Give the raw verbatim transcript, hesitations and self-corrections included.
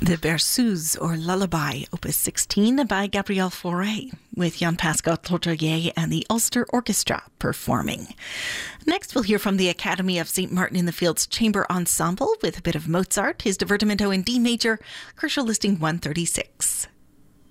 The Berceuse, or Lullaby, Opus sixteen by Gabriel Fauré, with Jean-Pascal Tourtellier and the Ulster Orchestra performing. Next, we'll hear from the Academy of Saint Martin in the Fields Chamber Ensemble with a bit of Mozart, his Divertimento in D major, Kochel listing one thirty-six.